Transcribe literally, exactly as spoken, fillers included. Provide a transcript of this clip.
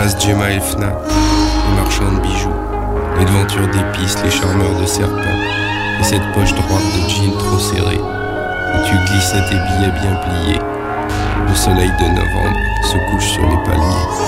place Gemma et Fnac, les marchands de bijoux, les devantures d'épices, les charmeurs de serpents, et cette poche droite de jean trop serrée, où tu glissais tes billets bien pliés. Le soleil de novembre se couche sur les palmiers.